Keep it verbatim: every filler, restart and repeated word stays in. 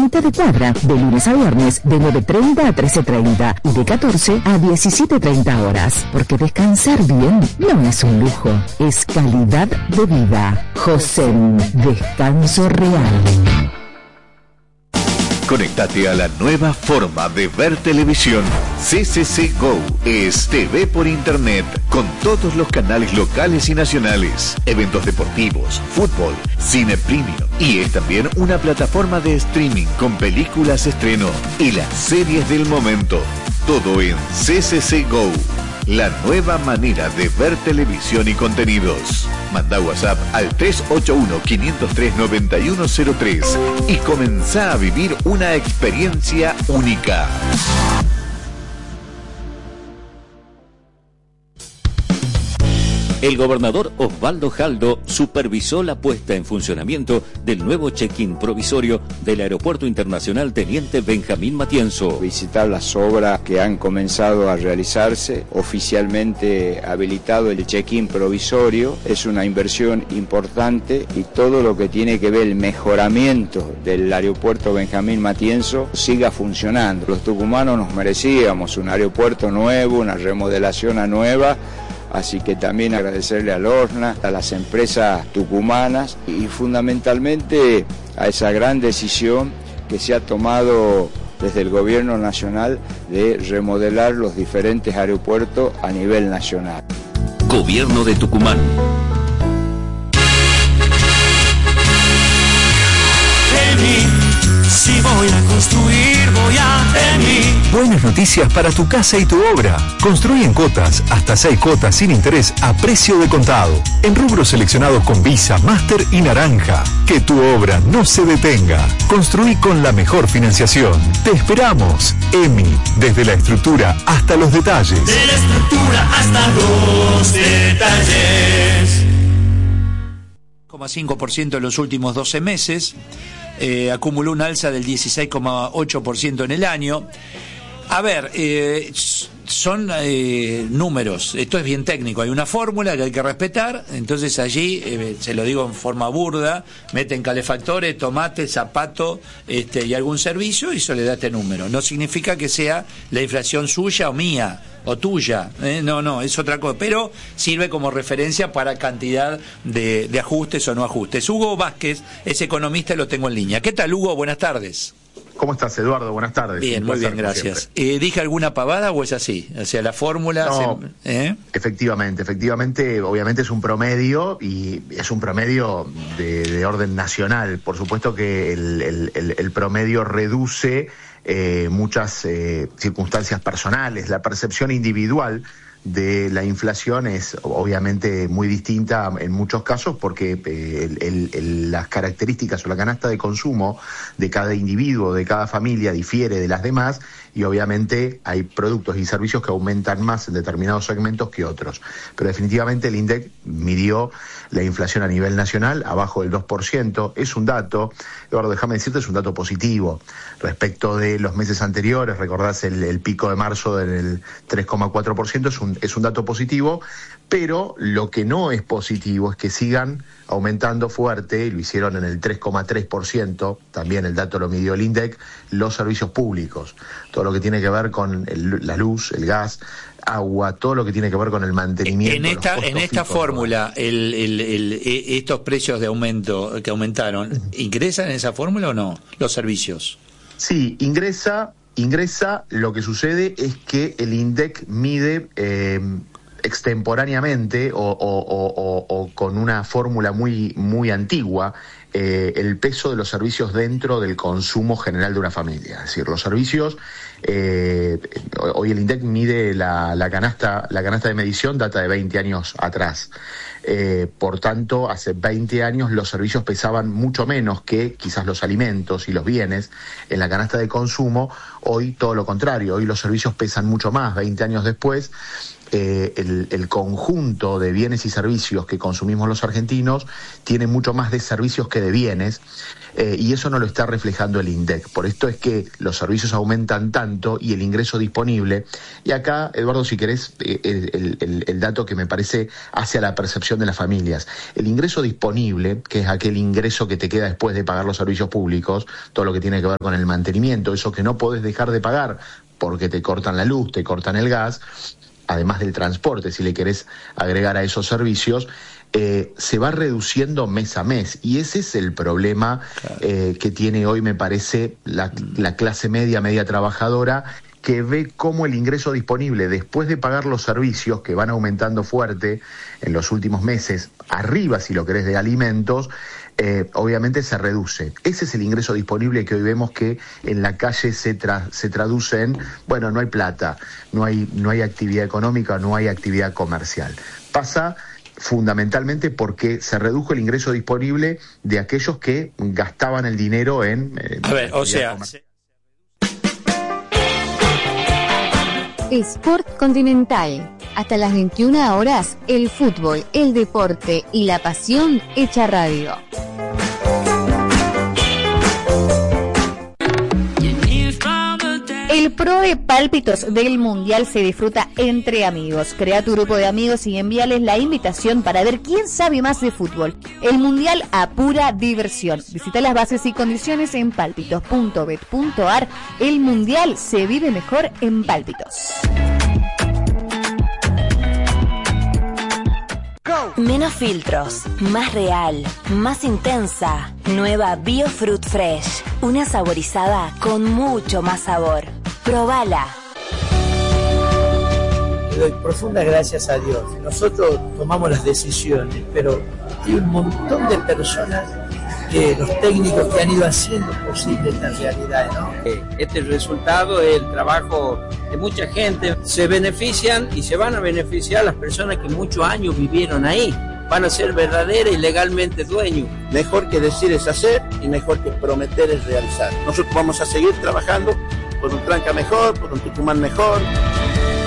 mitad de cuadra, de lunes a viernes, de nueve treinta a trece treinta y de catorce a diecisiete treinta horas. Porque descansar bien no es un lujo, es calidad de vida. Josem, Descanso Real. Conectate a la nueva forma de ver televisión. C C C Go es T V por internet con todos los canales locales y nacionales, eventos deportivos, fútbol, cine premium y es también una plataforma de streaming con películas estreno y las series del momento. Todo en C C C Go. La nueva manera de ver televisión y contenidos. Manda WhatsApp al tres ocho uno, cinco cero tres, nueve uno cero tres y comenzá a vivir una experiencia única. El gobernador Osvaldo Jaldo supervisó la puesta en funcionamiento del nuevo check-in provisorio del Aeropuerto Internacional Teniente Benjamín Matienzo. Visitar las obras que han comenzado a realizarse, oficialmente habilitado el check-in provisorio, es una inversión importante y todo lo que tiene que ver el mejoramiento del Aeropuerto Benjamín Matienzo siga funcionando. Los tucumanos nos merecíamos un aeropuerto nuevo, una remodelación a nueva. Así que también agradecerle al ORNA, a las empresas tucumanas y fundamentalmente a esa gran decisión que se ha tomado desde el gobierno nacional de remodelar los diferentes aeropuertos a nivel nacional. Gobierno de Tucumán. Si voy a construir, voy a Emi. Buenas noticias para tu casa y tu obra. Construye en cuotas, hasta seis cuotas sin interés a precio de contado. En rubros seleccionados con Visa, Master y Naranja. Que tu obra no se detenga. Construí con la mejor financiación. Te esperamos. Emi, desde la estructura hasta los detalles. De la estructura hasta los detalles. cero coma cinco por ciento en los últimos doce meses. Eh, acumuló un alza del dieciséis coma ocho por ciento en el año. A ver, eh, son eh, números, esto es bien técnico, hay una fórmula que hay que respetar, entonces allí, eh, se lo digo en forma burda, meten calefactores, tomate, zapato este, y algún servicio y eso le da este número. No significa que sea la inflación suya o mía o tuya, ¿eh? no, no, es otra cosa, pero sirve como referencia para cantidad de, de ajustes o no ajustes. Hugo Vázquez es economista y lo tengo en línea. ¿Qué tal, Hugo? Buenas tardes. ¿Cómo estás, Eduardo? Buenas tardes. Bien, muy bien, gracias. Eh, ¿Dije alguna pavada o es así? O sea, la fórmula... No, se, ¿eh? efectivamente, efectivamente, obviamente es un promedio y es un promedio de, de orden nacional. Por supuesto que el, el, el, el promedio reduce eh, muchas eh, circunstancias personales. La percepción individual de la inflación es obviamente muy distinta en muchos casos porque eh, el, el, el, las características o la canasta de consumo de cada individuo, de cada familia difiere de las demás y obviamente hay productos y servicios que aumentan más en determinados segmentos que otros. Pero definitivamente el INDEC midió la inflación a nivel nacional abajo del dos por ciento. Es un dato, Eduardo, déjame decirte, es un dato positivo. Respecto de los meses anteriores, recordás el, el pico de marzo del tres coma cuatro por ciento, es un, es un dato positivo, pero lo que no es positivo es que sigan aumentando fuerte, y lo hicieron en el tres coma tres por ciento, también el dato lo midió el INDEC, los servicios públicos, todo lo que tiene que ver con el, la luz, el gas, agua, todo lo que tiene que ver con el mantenimiento. En esta, en esta fórmula, el, el, el, estos precios de aumento que aumentaron, ¿ingresan en esa fórmula o no? Los servicios. Sí, ingresa, ingresa, lo que sucede es que el INDEC mide eh, extemporáneamente o, o, o, o con una fórmula muy, muy antigua eh, el peso de los servicios dentro del consumo general de una familia. Es decir, los servicios, eh, hoy el INDEC mide la, la canasta, la canasta de medición data de veinte años atrás. Eh, por tanto, hace veinte años los servicios pesaban mucho menos que quizás los alimentos y los bienes en la canasta de consumo. Hoy todo lo contrario, hoy los servicios pesan mucho más. veinte años después, eh, el, el conjunto de bienes y servicios que consumimos los argentinos tiene mucho más de servicios que de bienes. eh, y eso no lo está reflejando el INDEC. Por esto es que los servicios aumentan tanto y el ingreso disponible, y acá, Eduardo, si querés, eh, el, el, el dato que me parece hacia la percepción de las familias. El ingreso disponible, que es aquel ingreso que te queda después de pagar los servicios públicos, todo lo que tiene que ver con el mantenimiento, eso que no podés dejar de pagar porque te cortan la luz, te cortan el gas, además del transporte, si le querés agregar a esos servicios, eh, se va reduciendo mes a mes. Y ese es el problema eh, que tiene hoy, me parece, la, la clase media, media trabajadora, que ve cómo el ingreso disponible después de pagar los servicios, que van aumentando fuerte en los últimos meses, arriba, si lo querés, de alimentos, eh, obviamente se reduce. Ese es el ingreso disponible que hoy vemos que en la calle se, tra- se traduce en, bueno, no hay plata, no hay, no hay actividad económica, no hay actividad comercial. Pasa fundamentalmente porque se redujo el ingreso disponible de aquellos que gastaban el dinero en... en A ver, o sea... comercial. Sport Continental. Hasta las veintiuna horas, el fútbol, el deporte y la pasión hecha radio. El Pro de Pálpitos del Mundial se disfruta entre amigos. Crea tu grupo de amigos y envíales la invitación para ver quién sabe más de fútbol. El Mundial a pura diversión. Visita las bases y condiciones en pálpitos punto bet punto ar. El Mundial se vive mejor en Pálpitos. Menos filtros, más real, más intensa. Nueva Biofruit Fresh. Una saborizada con mucho más sabor. Probala. Le doy profundas gracias a Dios. Nosotros tomamos las decisiones, pero hay un montón de personas, que los técnicos que han ido haciendo posible esta realidad, ¿no? Este resultado es el trabajo de mucha gente. Se benefician y se van a beneficiar las personas que muchos años vivieron ahí. Van a ser verdaderas y legalmente dueños. Mejor que decir es hacer y mejor que prometer es realizar. Nosotros vamos a seguir trabajando por un Tranca mejor, por un Tucumán mejor.